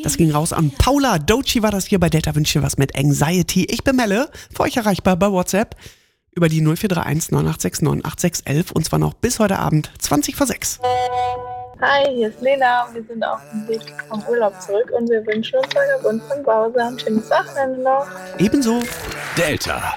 Das ging raus an Paula. Doechii war das hier bei Delta Wünsche was mit Anxiety. Ich bin Melle, für euch erreichbar bei WhatsApp über die 0431 986 98611 und zwar noch bis heute Abend 20 vor 6. Hi, hier ist Lena. Wir sind auf dem Weg vom Urlaub zurück und wir wünschen uns eine Bund von Bause. Ein schönes Wochenende noch. Ebenso. Delta.